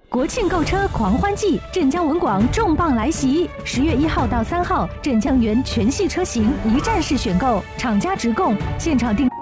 国庆购车狂欢季，镇江文广重磅来袭！10月1号到3号，镇江园全系车型一站式选购，厂家直供，现场订。